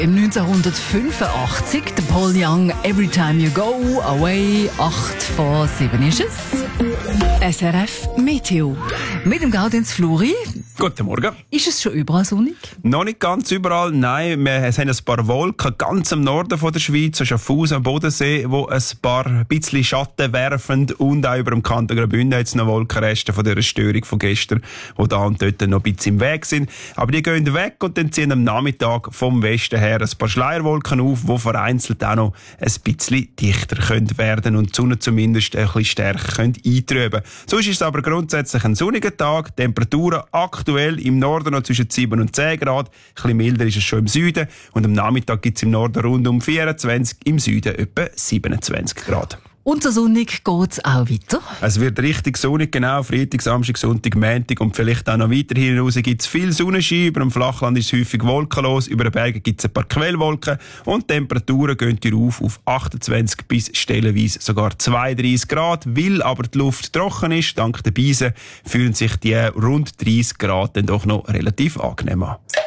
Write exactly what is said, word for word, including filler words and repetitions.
Im neunzehnhundertfünfundachtzig, der Paul Young, Every Time You Go Away, acht vor sieben ist es. S R F Meteo. Mit dem Gaudenz Fluri. Guten Morgen. Ist es schon überall sonnig? Noch nicht ganz überall, nein. Wir haben ein paar Wolken ganz im Norden von der Schweiz, so Schaffhausen am Bodensee, wo ein paar bisschen Schatten werfen, und auch über dem Kanton Graubünden jetzt noch Wolkenreste von dieser Störung von gestern, die da und dort noch ein bisschen im Weg sind. Aber die gehen weg und dann ziehen am Nachmittag vom Westen her ein paar Schleierwolken auf, die vereinzelt auch noch ein bisschen dichter können werden und die Sonne zumindest ein bisschen stärker können eintrüben. Sonst ist es aber grundsätzlich ein sonniger Tag. Temperaturen aktuell im Norden noch zwischen sieben und zehn Grad. Ein bisschen milder ist es schon im Süden. Und am Nachmittag gibt es im Norden rund um vierundzwanzig, im Süden etwa siebenundzwanzig Grad. Und so sonnig geht's auch weiter. Es wird richtig sonnig, genau. Freitag, Samstag, Sonntag, Montag und vielleicht auch noch weiter hinaus gibt es viel Sonnenschein. Über dem Flachland ist es häufig wolkenlos. Über den Bergen gibt es ein paar Quellwolken. Und die Temperaturen gehen hier auf auf achtundzwanzig bis stellenweise sogar zweiunddreissig Grad. Weil aber die Luft trocken ist, dank der Beisen, fühlen sich die rund dreissig Grad dann doch noch relativ angenehm an.